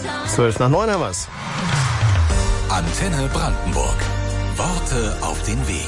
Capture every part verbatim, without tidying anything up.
Zwölf nach neun haben wir's. Antenne Brandenburg. Worte auf den Weg.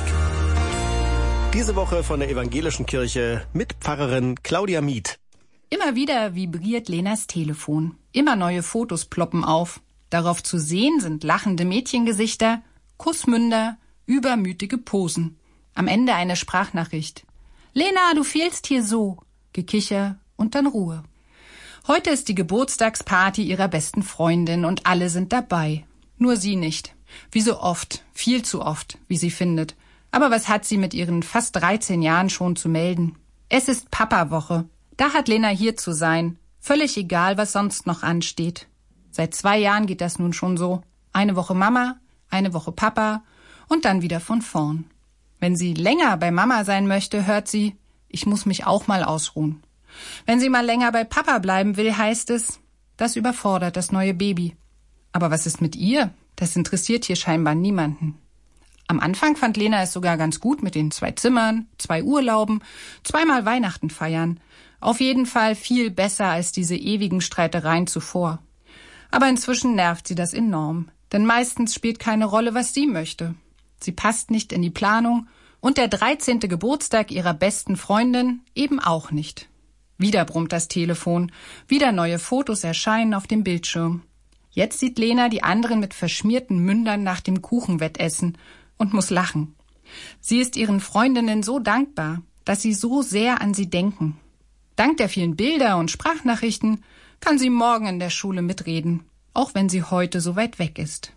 Diese Woche von der Evangelischen Kirche mit Pfarrerin Claudia Mieth. Immer wieder vibriert Lenas Telefon. Immer neue Fotos ploppen auf. Darauf zu sehen sind lachende Mädchengesichter, Kussmünder, übermütige Posen. Am Ende eine Sprachnachricht. Lena, du fehlst hier so. Gekicher und dann Ruhe. Heute ist die Geburtstagsparty ihrer besten Freundin und alle sind dabei. Nur sie nicht. Wie so oft, viel zu oft, wie sie findet. Aber was hat sie mit ihren fast dreizehn Jahren schon zu melden? Es ist Papa-Woche. Da hat Lena hier zu sein. Völlig egal, was sonst noch ansteht. Seit zwei Jahren geht das nun schon so. Eine Woche Mama, eine Woche Papa und dann wieder von vorn. Wenn sie länger bei Mama sein möchte, hört sie, ich muss mich auch mal ausruhen. Wenn sie mal länger bei Papa bleiben will, heißt es, das überfordert das neue Baby. Aber was ist mit ihr? Das interessiert hier scheinbar niemanden. Am Anfang fand Lena es sogar ganz gut mit den zwei Zimmern, zwei Urlauben, zweimal Weihnachten feiern. Auf jeden Fall viel besser als diese ewigen Streitereien zuvor. Aber inzwischen nervt sie das enorm. Denn meistens spielt keine Rolle, was sie möchte. Sie passt nicht in die Planung und der dreizehnte Geburtstag ihrer besten Freundin eben auch nicht. Wieder brummt das Telefon, wieder neue Fotos erscheinen auf dem Bildschirm. Jetzt sieht Lena die anderen mit verschmierten Mündern nach dem Kuchenwettessen und muss lachen. Sie ist ihren Freundinnen so dankbar, dass sie so sehr an sie denken. Dank der vielen Bilder und Sprachnachrichten kann sie morgen in der Schule mitreden, auch wenn sie heute so weit weg ist.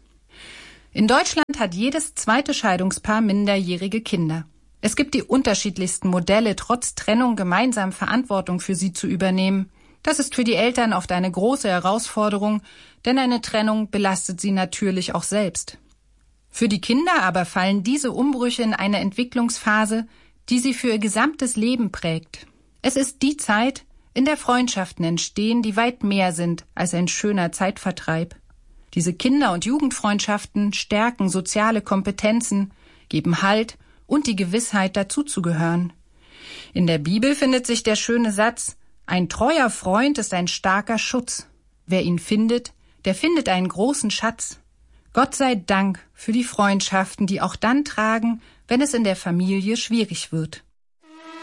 In Deutschland hat jedes zweite Scheidungspaar minderjährige Kinder. Es gibt die unterschiedlichsten Modelle, trotz Trennung gemeinsam Verantwortung für sie zu übernehmen. Das ist für die Eltern oft eine große Herausforderung, denn eine Trennung belastet sie natürlich auch selbst. Für die Kinder aber fallen diese Umbrüche in eine Entwicklungsphase, die sie für ihr gesamtes Leben prägt. Es ist die Zeit, in der Freundschaften entstehen, die weit mehr sind als ein schöner Zeitvertreib. Diese Kinder- und Jugendfreundschaften stärken soziale Kompetenzen, geben Halt und die Gewissheit, dazuzugehören. In der Bibel findet sich der schöne Satz, ein treuer Freund ist ein starker Schutz. Wer ihn findet, der findet einen großen Schatz. Gott sei Dank für die Freundschaften, die auch dann tragen, wenn es in der Familie schwierig wird.